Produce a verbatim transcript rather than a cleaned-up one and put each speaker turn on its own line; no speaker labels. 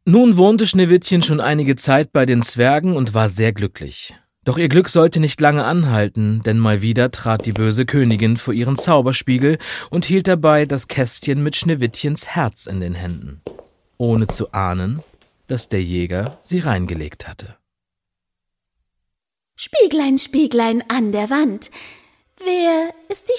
Nun wohnte Schneewittchen schon einige Zeit bei den Zwergen und war sehr glücklich. Doch ihr Glück sollte nicht lange anhalten, denn mal wieder trat die böse Königin vor ihren Zauberspiegel und hielt dabei das Kästchen mit Schneewittchens Herz in den Händen, ohne zu ahnen, dass der Jäger sie reingelegt hatte.
Spieglein, Spieglein an der Wand, wer ist die